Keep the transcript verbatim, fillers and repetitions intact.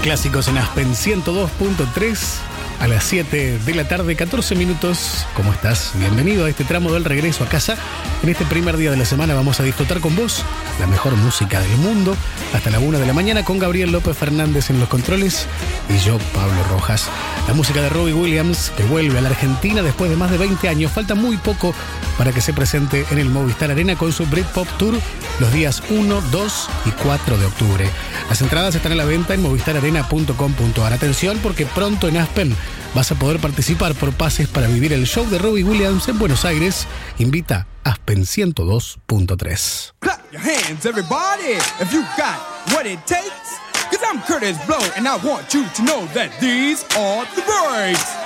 Clásicos en Aspen ciento dos punto tres a las siete de la tarde, catorce minutos. ¿Cómo estás? Bienvenido a este tramo del regreso a casa. En este primer día de la semana vamos a disfrutar con vos la mejor música del mundo hasta la una de la mañana con Gabriel López Fernández en los controles y yo, Pablo Rojas. La música de Robbie Williams, que vuelve a la Argentina después de más de veinte años. Falta muy poco para que se presente en el Movistar Arena con su Britpop Tour los días uno, dos y cuatro de octubre. Las entradas están a la venta en movistar arena punto com punto a r. Atención, porque pronto en Aspen vas a poder participar por pases para vivir el show de Robbie Williams en Buenos Aires. Invita Aspen ciento dos punto tres. Clap your hands, everybody, if you got what it takes. Cause I'm Curtis Blow, and I want you to know that these are the breaks.